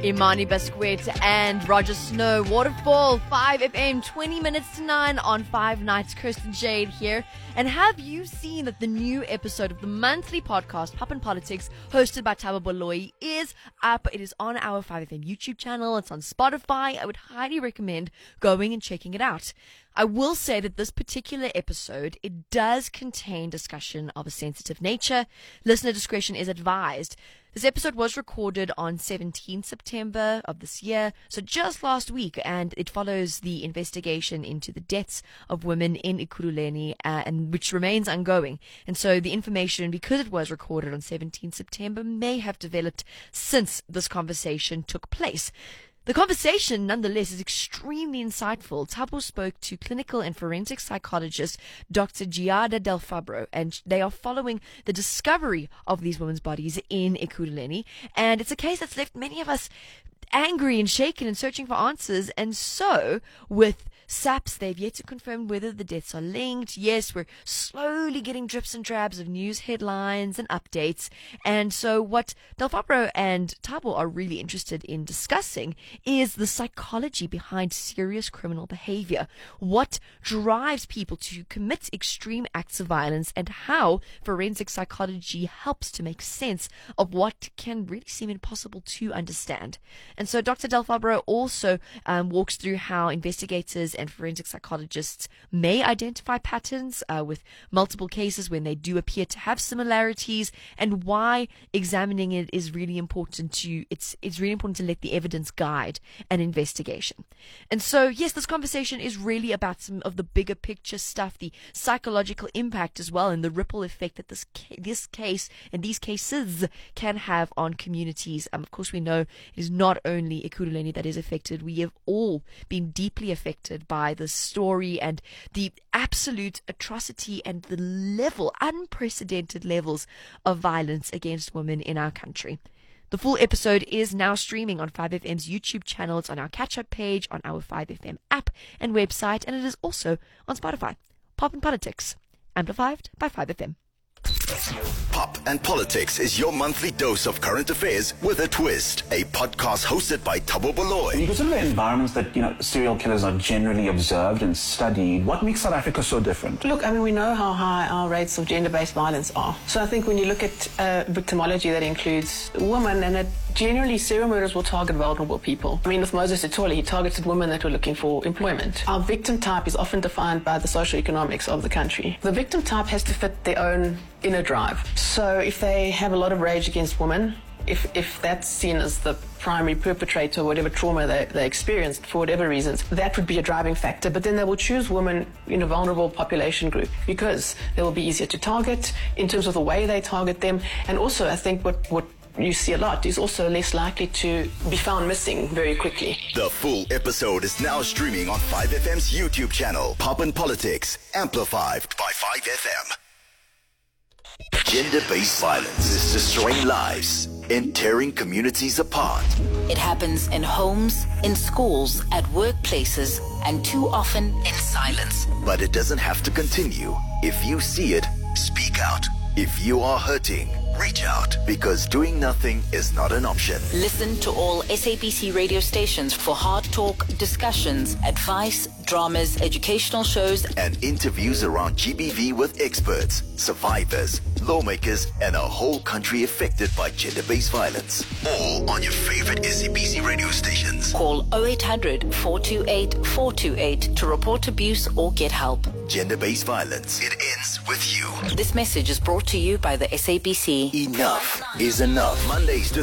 Imani Basquet and Roger Snow, Waterfall, 5FM, 20 minutes to 9 on 5 Nights. Kirsten Jade here. And have you seen that the new episode of the monthly podcast, Pop and Politics, hosted by Thabo Baloyi, is up? It is on our 5FM YouTube channel. It's on Spotify. I would highly recommend going and checking it out. I will say that this particular episode, it does contain discussion of a sensitive nature. Listener discretion is advised. This episode was recorded on 17 September of this year, so just last week, and it follows the investigation into the deaths of women in Ekurhuleni, and which remains ongoing. And so the information, because it was recorded on 17 September, may have developed since this conversation took place. The conversation, nonetheless, is extremely insightful. Thabo spoke to clinical and forensic psychologist Dr. Giada Del Fabro, and they are following the discovery of these women's bodies in Ekurhuleni. And it's a case that's left many of us angry and shaken and searching for answers. And so, with SAPS, they've yet to confirm whether the deaths are linked. Yes, we're slowly getting drips and drabs of news headlines and updates. And so what Del Fabro and Thabo are really interested in discussing is the psychology behind serious criminal behavior. What drives people to commit extreme acts of violence, and how forensic psychology helps to make sense of what can really seem impossible to understand. And so Dr. Del Fabro also walks through how investigators and forensic psychologists may identify patterns with multiple cases when they do appear to have similarities, and why examining it is really important to it's really important to let the evidence guide an investigation. And so yes, this conversation is really about some of the bigger picture stuff, the psychological impact as well, and the ripple effect that this case and these cases can have on communities. Of course, we know it is not only Ekurhuleni that is affected. We have all been deeply affected by the story and the absolute atrocity and the unprecedented levels of violence against women in our country. The full episode is now streaming on 5FM's YouTube channel. It's on our catch-up page, on our 5FM app and website, and it is also on Spotify. Pop and Politics, amplified by 5FM. Pop and Politics is your monthly dose of current affairs with a twist. A podcast hosted by Thabo Baloyi. Because of the environments that, serial killers are generally observed and studied, what makes South Africa so different? Look, we know how high our rates of gender-based violence are. So I think when you look at victimology, that includes women, and generally serial murderers will target vulnerable people. With Moses Sithole, he targeted women that were looking for employment. Our victim type is often defined by the socioeconomics of the country. The victim type has to fit their own inner drive. So if they have a lot of rage against women, if that's seen as the primary perpetrator, whatever trauma they experienced for whatever reasons, that would be a driving factor. But then they will choose women in a vulnerable population group because they will be easier to target in terms of the way they target them. And also, I think what you see a lot is also less likely to be found missing very quickly. The full episode is now streaming on 5FM's YouTube channel. Pop and Politics, amplified by 5FM. Gender-based violence is destroying lives and tearing communities apart. It happens in homes, in schools, at workplaces, and too often in silence. But it doesn't have to continue. If you see it, speak out. If you are hurting, reach out, because doing nothing is not an option. Listen to all SABC radio stations for hard talk, discussions, advice, dramas, educational shows, and interviews around GBV with experts, survivors, lawmakers, and a whole country affected by gender-based violence. All on your favorite SABC radio stations. Call 0800 428 428 to report abuse or get help. Gender-based violence. It ends with you. This message is brought to you by the SABC. Enough is enough. Mondays to